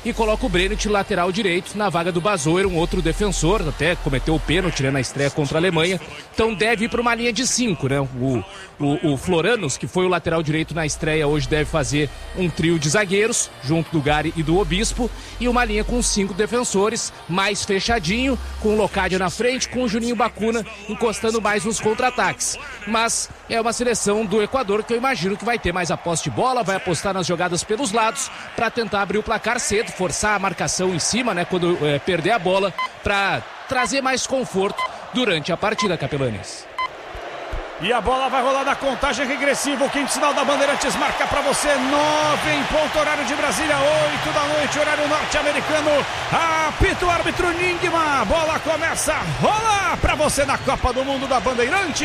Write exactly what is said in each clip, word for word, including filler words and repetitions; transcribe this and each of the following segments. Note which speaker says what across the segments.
Speaker 1: e coloca o Brennett lateral direito na vaga do Bazoer, um outro defensor, até cometeu o pênalti, né, na estreia contra a Alemanha. Então deve ir para uma linha de cinco, né? O, o, o Floranos, que foi o lateral direito na estreia, hoje deve fazer um trio de zagueiros, junto do Gary e do Obispo, e uma linha com cinco defensores, mais fechadinho, com o Locadia na frente, com o Juninho Bacuna encostando mais nos contra-ataques. Mas é uma seleção do Equador que eu imagino que vai ter mais a posse de bola, vai apostar nas jogadas pelos lados para tentar abrir o placar cedo, forçar a marcação em cima, né, quando é, perder a bola, para trazer mais conforto durante a partida, Capelanes.
Speaker 2: E a bola vai rolar na contagem regressiva. O quinto sinal da Bandeirantes marca para você nove em ponto, horário de Brasília, oito da noite, horário norte-americano. Apita o árbitro Ningma. A bola começa a rolar para você na Copa do Mundo da Bandeirantes.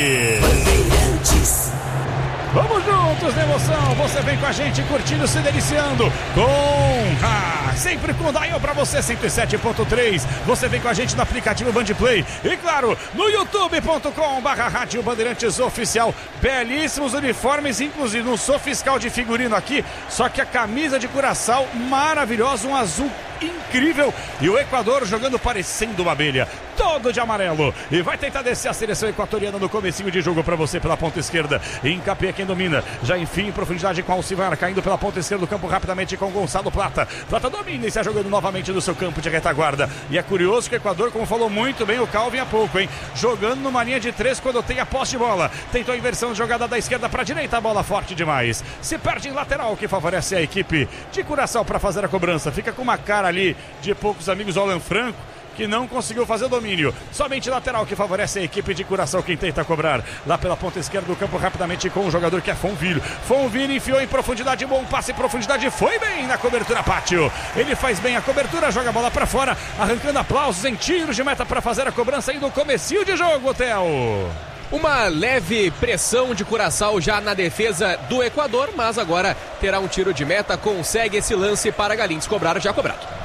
Speaker 2: Bandeirantes. Vamos juntos na emoção, você vem com a gente curtindo, se deliciando com, ah, sempre com Dial pra você, cento e sete ponto três, você vem com a gente no aplicativo Bandplay e claro, no youtube ponto com barra rádio Bandeirantes Oficial, belíssimos uniformes, inclusive não sou fiscal de figurino aqui, só que a camisa de Curaçao maravilhosa, um azul incrível e o Equador jogando parecendo uma abelha, todo de amarelo, e vai tentar descer a seleção equatoriana no comecinho de jogo para você pela ponta esquerda. Encapé quem domina, já enfim em profundidade com Alcivar, caindo pela ponta esquerda do campo rapidamente com Gonçalo Plata. Plata domina e está jogando novamente no seu campo de retaguarda, e é curioso que o Equador, como falou muito bem o Calvin há pouco, hein, jogando numa linha de três quando tem a posse de bola, tentou a inversão de jogada da esquerda para a direita, a bola forte demais, se perde em lateral, que favorece a equipe de Curaçao para fazer a cobrança, fica com uma cara ali de poucos amigos, o Alan Franco, que não conseguiu fazer o domínio, somente lateral que favorece a equipe de Curaçao, quem tenta cobrar lá pela ponta esquerda do campo rapidamente com o jogador que é Fonville. Fonville enfiou em profundidade, bom passe em profundidade, foi bem na cobertura, Pátio, ele faz bem a cobertura, joga a bola para fora, arrancando aplausos em tiros de meta para fazer a cobrança aí no comecinho de jogo, Theo.
Speaker 3: Uma leve pressão de Curaçao já na defesa do Equador, mas agora terá um tiro de meta, consegue esse lance para Galindes cobrar, já cobrado.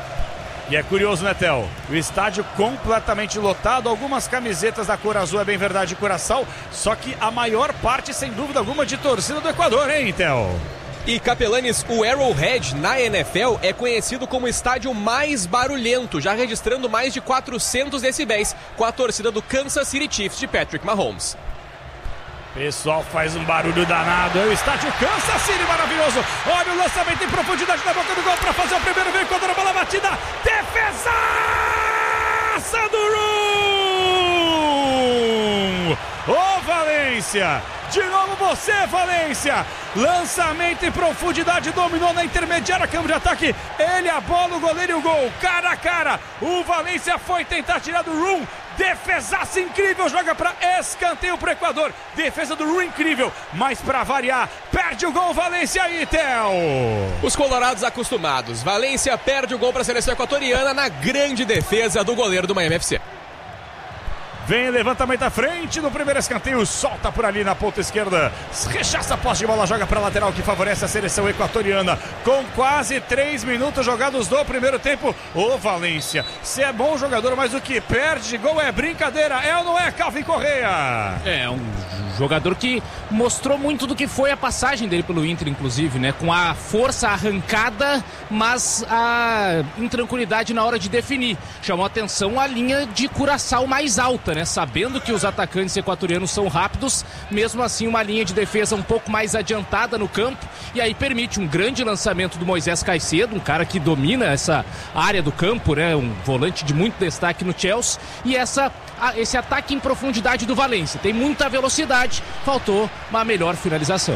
Speaker 2: E é curioso, né, Theo? O estádio completamente lotado, algumas camisetas da cor azul, é bem verdade, Curaçao, só que a maior parte, sem dúvida alguma, de torcida do Equador, hein, Theo?
Speaker 3: E Capelanes, o Arrowhead na N F L é conhecido como o estádio mais barulhento, já registrando mais de quatrocentos decibéis, com a torcida do Kansas City Chiefs de Patrick Mahomes.
Speaker 2: Pessoal faz um barulho danado, é o estádio Kansas City, maravilhoso, olha o lançamento em profundidade na boca do gol para fazer o primeiro vem quando a bola batida, defesaça do Rum! Ô Valência, de novo você, Valência, lançamento em profundidade, dominou na intermediária, campo de ataque, ele, a bola, o goleiro e o gol, cara a cara, o Valência foi tentar tirar do Rum, defesaça incrível, joga para escanteio pro Equador, defesa do Rum incrível, mas para variar, perde o gol Valência aí, Theo.
Speaker 3: Os colorados acostumados, Valência perde o gol para a seleção equatoriana na grande defesa do goleiro do Miami F C.
Speaker 2: Vem levantamento à frente no primeiro escanteio, solta por ali na ponta esquerda, rechaça a posse de bola, joga para a lateral que favorece a seleção equatoriana, com quase três minutos jogados do primeiro tempo. Ô Valência, se é bom jogador, mas o que perde gol é brincadeira, é ou não é, Calvin Correa?
Speaker 1: É um jogador que mostrou muito do que foi a passagem dele pelo Inter, inclusive, né? Com a força arrancada, mas a intranquilidade na hora de definir. Chamou atenção a linha de Curaçao mais alta, né? Sabendo que os atacantes equatorianos são rápidos, mesmo assim uma linha de defesa um pouco mais adiantada no campo, e aí permite um grande lançamento do Moisés Caicedo, um cara que domina essa área do campo, né? Um volante de muito destaque no Chelsea, e essa, esse ataque em profundidade do Valência. Tem muita velocidade, faltou uma melhor finalização.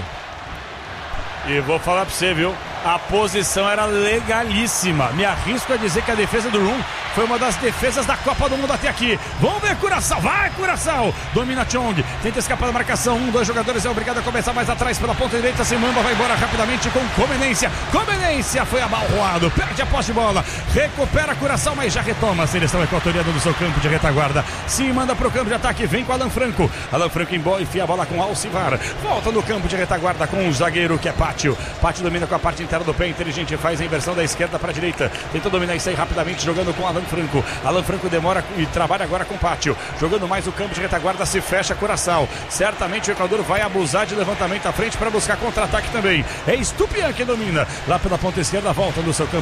Speaker 2: E vou falar pra você, viu? A posição era legalíssima. Me arrisco a dizer que a defesa do Rum foi uma das defesas da Copa do Mundo até aqui. Vamos ver Curaçao, vai Curaçao! Domina Chong, tenta escapar da marcação. Um, dois jogadores é obrigado a começar mais atrás pela ponta direita. Simamba vai embora rapidamente com Comenência. Comenência foi abalroado, perde a posse de bola. Recupera Curaçao, mas já retoma a seleção equatoriana do seu campo de retaguarda. Se manda pro campo de ataque, vem com Alan Franco. Alan Franco embora, enfia a bola com Alcivar. Volta no campo de retaguarda com o zagueiro que é Pátio. Pátio domina com a parte interna do pé, inteligente, faz a inversão da esquerda para a direita. Tentou dominar isso aí rapidamente, jogando com Alan Franco. Alan Franco demora e trabalha agora com Pátio. Jogando mais o campo de retaguarda, se fecha Curaçao. Certamente o Equador vai abusar de levantamento à frente para buscar contra-ataque também. É Estupian que domina. Lá pela ponta esquerda, volta no seu campo